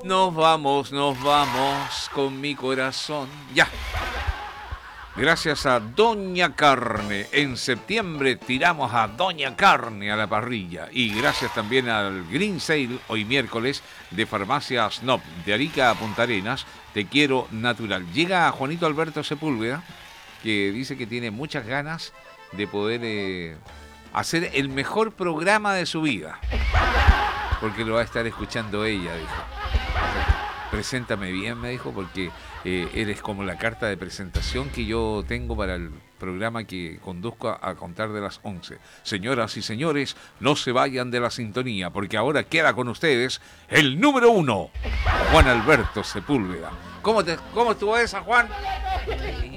Nos vamos con mi corazón. Ya. Gracias a Doña Carne. En septiembre tiramos a Doña Carne a la parrilla. Y gracias también al Green Sale, hoy miércoles, de Farmacia Snob, de Arica a Punta Arenas. Te quiero natural. Llega Juanito Alberto Sepúlveda, que dice que tiene muchas ganas de poder hacer el mejor programa de su vida. Porque lo va a estar escuchando ella, dijo. Preséntame bien, me dijo, porque eres como la carta de presentación que yo tengo para el programa que conduzco a contar de las 11. Señoras y señores, no se vayan de la sintonía, porque ahora queda con ustedes el número 1, Juan Alberto Sepúlveda. ¿Cómo estuvo esa, Juan?